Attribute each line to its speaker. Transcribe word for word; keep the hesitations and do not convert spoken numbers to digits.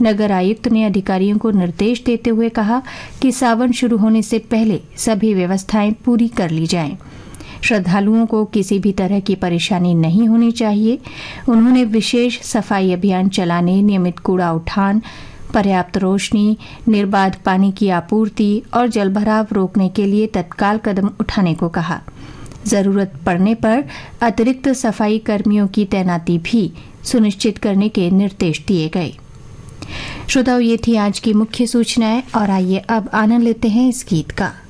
Speaker 1: नगर आयुक्त ने अधिकारियों को निर्देश देते हुए कहा कि सावन शुरू होने से पहले सभी व्यवस्थाएं पूरी कर ली जाएं। श्रद्धालुओं को किसी भी तरह की परेशानी नहीं होनी चाहिए। उन्होंने विशेष सफाई अभियान चलाने, नियमित कूड़ा उठान, पर्याप्त रोशनी, निर्बाध पानी की आपूर्ति और जलभराव रोकने के लिए तत्काल कदम उठाने को कहा। जरूरत पड़ने पर अतिरिक्त सफाई कर्मियों की तैनाती भी सुनिश्चित करने के निर्देश दिए गए। श्रोताओं, ये थी आज की मुख्य सूचनाएं और आइए अब आनंद लेते हैं इस गीत का।